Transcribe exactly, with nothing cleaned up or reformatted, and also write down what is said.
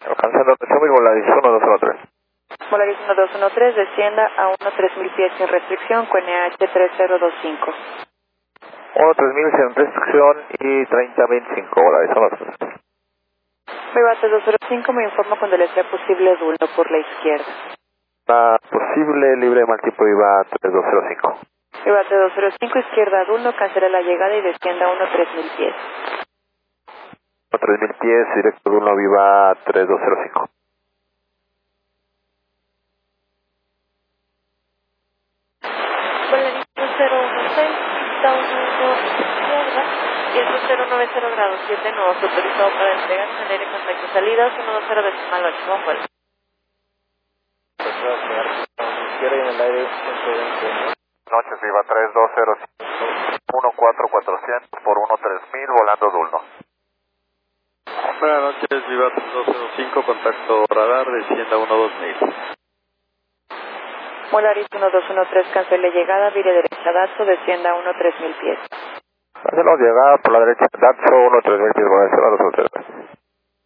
Alcanzando ocho mil, Volaris uno dos uno tres. Volaris uno dos uno tres, descienda a uno tres mil pies sin restricción con N H tres cero dos cinco. uno tres mil sin restricción y treinta veinticinco, Volaris uno dos uno tres. Viva tres dos cero cinco, me informa cuando le sea posible Dulno por la izquierda. Ah, posible, libre, mal tipo, Viva tres dos cero cinco. Viva tres dos cero cinco, izquierda Dulno, cancela la llegada y descienda a uno tres mil pies. uno tres mil pies, directo de uno, Viva tres dos cero cinco. Volaris cero uno seis, está uno uno izquierda, viento cero nueve cero grados siete nuevos, autorizado para despegar en el aire contacto salidas uno dos cero decimal ocho, con vuelo. Izquierda y en el aire ciento veinte. Noches, Viva tres dos cero cinco, uno cuatro cuatrocientos por uno tres mil, volando Dulno. Buenas noches, Viva tres dos cero cinco, contacto radar, descienda uno dos mil. Volaris uno dos uno tres, cancele llegada, vire derecha Datso, descienda a uno tres mil pies. Hacemos llegada por la derecha, Datso uno tres mil pies, Volaris uno dos uno tres.